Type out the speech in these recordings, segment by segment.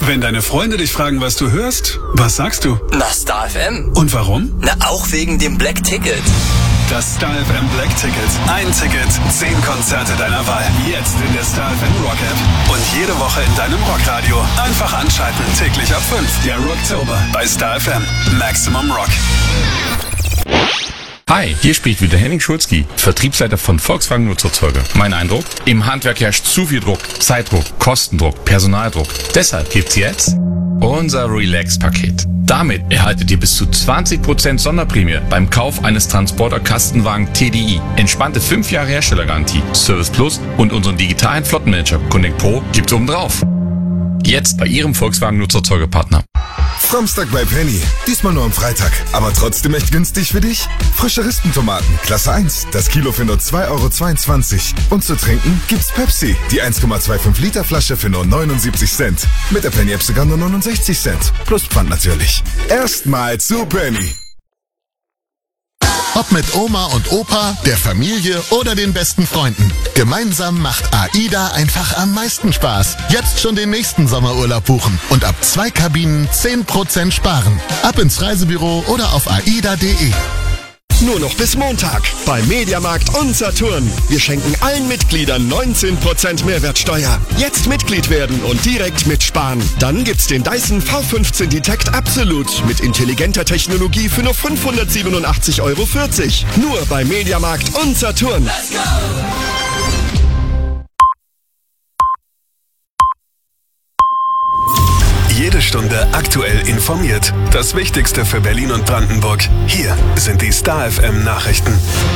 Wenn deine Freunde dich fragen, was du hörst, was sagst du? Na, Star FM. Und warum? Na, auch wegen dem Black Ticket. Das Star FM Black Ticket. Ein Ticket, 10 Konzerte deiner Wahl. Jetzt in der Star FM Rock App. Und jede Woche in deinem Rockradio. Einfach anschalten, täglich ab 5. Der Rocktober bei Star FM. Maximum Rock. Hi, hier spricht wieder Henning Schulzki, Vertriebsleiter von Volkswagen Nutzfahrzeuge. Mein Eindruck? Im Handwerk herrscht zu viel Druck, Zeitdruck, Kostendruck, Personaldruck. Deshalb gibt's jetzt unser Relax-Paket. Damit erhaltet ihr bis zu 20% Sonderprämie beim Kauf eines Transporter-Kastenwagen TDI. Entspannte 5 Jahre Herstellergarantie, Service Plus und unseren digitalen Flottenmanager Connect Pro gibt's oben drauf. Jetzt bei Ihrem Volkswagen Nutzfahrzeuge-Partner. Samstag bei Penny. Diesmal nur am Freitag. Aber trotzdem echt günstig für dich? Frische Rispentomaten, Klasse 1. Das Kilo für nur 2,22 €. Und zu trinken gibt's Pepsi. Die 1,25 Liter Flasche für nur 79 Cent. Mit der Penny App sogar nur 69 Cent. Plus Pfand natürlich. Erstmal zu Penny. Ob mit Oma und Opa, der Familie oder den besten Freunden. Gemeinsam macht AIDA einfach am meisten Spaß. Jetzt schon den nächsten Sommerurlaub buchen und ab 2 Kabinen 10% sparen. Ab ins Reisebüro oder auf aida.de. Nur noch bis Montag bei Mediamarkt und Saturn. Wir schenken allen Mitgliedern 19% Mehrwertsteuer. Jetzt Mitglied werden und direkt mitsparen. Dann gibt's den Dyson V15 Detect Absolute mit intelligenter Technologie für nur 587,40 €. Nur bei Mediamarkt und Saturn. Let's go! Jede Stunde aktuell informiert. Das Wichtigste für Berlin und Brandenburg. Hier sind die Star FM Nachrichten.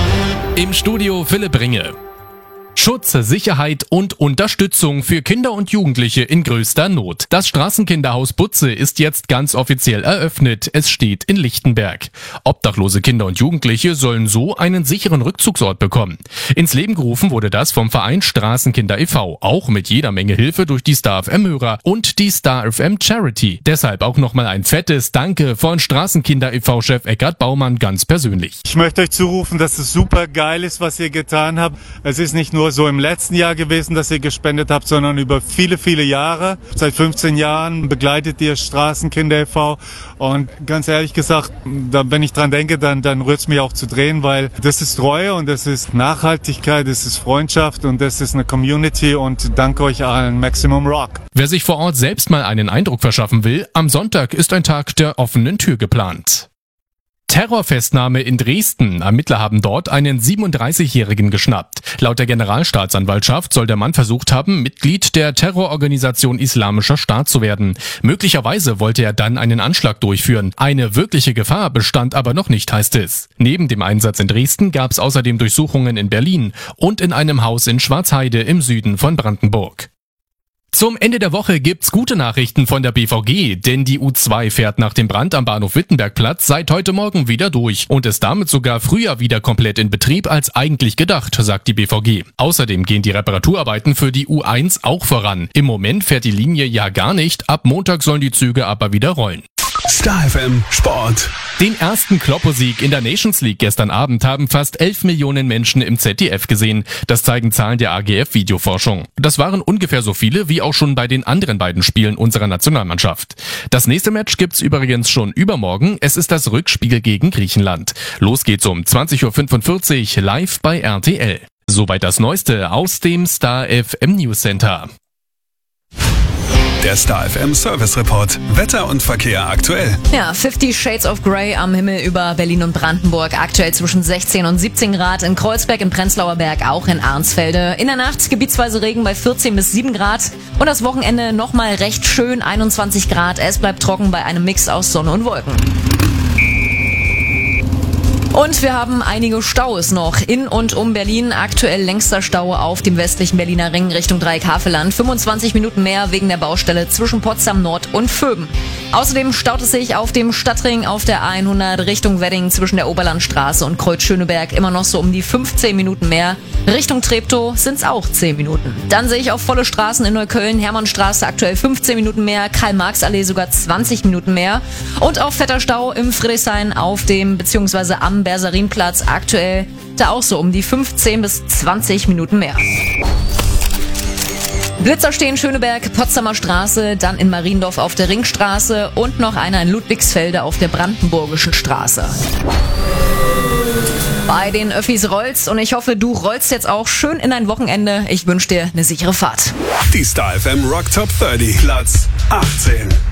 Im Studio Philipp Ringe. Schutz, Sicherheit und Unterstützung für Kinder und Jugendliche in größter Not. Das Straßenkinderhaus Butze ist jetzt ganz offiziell eröffnet. Es steht in Lichtenberg. Obdachlose Kinder und Jugendliche sollen so einen sicheren Rückzugsort bekommen. Ins Leben gerufen wurde das vom Verein Straßenkinder e.V., auch mit jeder Menge Hilfe durch die Star FM-Hörer und die Star FM Charity. Deshalb auch nochmal ein fettes Danke von Straßenkinder e.V.-Chef Eckhard Baumann ganz persönlich. Ich möchte euch zurufen, dass es super geil ist, was ihr getan habt. Es ist nicht nur so im letzten Jahr gewesen, dass ihr gespendet habt, sondern über viele, viele Jahre. Seit 15 Jahren begleitet ihr Straßenkinder e.V. Und ganz ehrlich gesagt, wenn ich dran denke, dann rührt es mich auch zu Tränen, weil das ist Treue und das ist Nachhaltigkeit, das ist Freundschaft und das ist eine Community und danke euch allen. Maximum Rock. Wer sich vor Ort selbst mal einen Eindruck verschaffen will, am Sonntag ist ein Tag der offenen Tür geplant. Terrorfestnahme in Dresden. Ermittler haben dort einen 37-Jährigen geschnappt. Laut der Generalstaatsanwaltschaft soll der Mann versucht haben, Mitglied der Terrororganisation Islamischer Staat zu werden. Möglicherweise wollte er dann einen Anschlag durchführen. Eine wirkliche Gefahr bestand aber noch nicht, heißt es. Neben dem Einsatz in Dresden gab es außerdem Durchsuchungen in Berlin und in einem Haus in Schwarzheide im Süden von Brandenburg. Zum Ende der Woche gibt's gute Nachrichten von der BVG, denn die U2 fährt nach dem Brand am Bahnhof Wittenbergplatz seit heute Morgen wieder durch und ist damit sogar früher wieder komplett in Betrieb als eigentlich gedacht, sagt die BVG. Außerdem gehen die Reparaturarbeiten für die U1 auch voran. Im Moment fährt die Linie ja gar nicht, ab Montag sollen die Züge aber wieder rollen. Star FM Sport. Den ersten Kloppo-Sieg in der Nations League gestern Abend haben fast 11 Millionen Menschen im ZDF gesehen. Das zeigen Zahlen der AGF-Videoforschung. Das waren ungefähr so viele wie auch schon bei den anderen beiden Spielen unserer Nationalmannschaft. Das nächste Match gibt's übrigens schon übermorgen. Es ist das Rückspiel gegen Griechenland. Los geht's um 20:45 Uhr live bei RTL. Soweit das Neueste aus dem Star FM News Center. Der Star FM Service Report. Wetter und Verkehr aktuell. Ja, 50 Shades of Grey am Himmel über Berlin und Brandenburg. Aktuell zwischen 16 und 17 Grad. In Kreuzberg, im Prenzlauer Berg, auch in Arnsfelde. In der Nacht gebietsweise Regen bei 14 bis 7 Grad. Und das Wochenende nochmal recht schön, 21 Grad. Es bleibt trocken bei einem Mix aus Sonne und Wolken. Und wir haben einige Staus noch in und um Berlin. Aktuell längster Stau auf dem westlichen Berliner Ring Richtung Dreieck-Havelland. 25 Minuten mehr wegen der Baustelle zwischen Potsdam Nord und Vöben. Außerdem staut es sich auf dem Stadtring auf der A100 Richtung Wedding zwischen der Oberlandstraße und Kreuz-Schöneberg immer noch so um die 15 Minuten mehr. Richtung Treptow sind es auch 10 Minuten. Dann sehe ich auf volle Straßen in Neukölln, Hermannstraße aktuell 15 Minuten mehr, Karl-Marx-Allee sogar 20 Minuten mehr. Und auf fetter Stau im Friedrichshain auf dem bzw. am Bersarinplatz aktuell da auch so um die 15 bis 20 Minuten mehr. Blitzer stehen Schöneberg, Potsdamer Straße, dann in Mariendorf auf der Ringstraße und noch einer in Ludwigsfelde auf der Brandenburgischen Straße. Bei den Öffis rollt's und ich hoffe, du rollst jetzt auch schön in dein Wochenende. Ich wünsche dir eine sichere Fahrt. Die Star FM Rock Top 30, Platz 18.